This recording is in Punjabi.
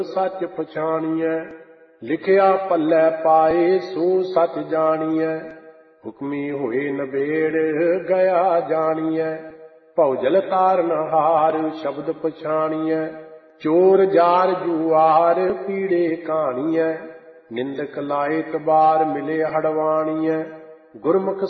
ਸੱਚ ਪਛਾਣੀਐ। ਲਿਖਿਆ ਪੱਲੇ ਪਾਏ ਸੋ ਸੱਚ ਜਾਣੀਐ। ਹੁਕਮੀ ਹੋਏ ਨਬੇੜ ਗਿਆ ਜਾਣੀਐ। ਭਉਜਲ ਤਾਰਨ ਹਾਰ ਸ਼ਬਦ ਪਛਾਣੀਐ। ਚੋਰ ਜਾਰ ਜੁਆਰ ਪੀੜੇ ਕਹਾਣੀਐ। ਨਿੰਦਕ ਲਾਏ ਤਬਾਰ ਮਿਲੇ ਹੜਵਾਣੀਐ। ਗੁਰਮੁਖ